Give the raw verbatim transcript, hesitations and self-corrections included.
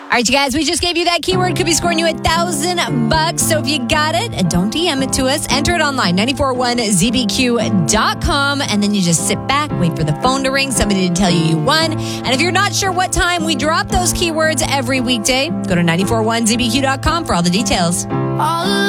All right, you guys, we just gave you that keyword. Could be scoring you a thousand bucks. So if you got it, and don't D M it to us, enter it online, nine four one Z B Q dot com. And then you just sit back, wait for the phone to ring, somebody to tell you you won. And if you're not sure what time we drop those keywords every weekday, go to nine four one Z B Q dot com for all the details. All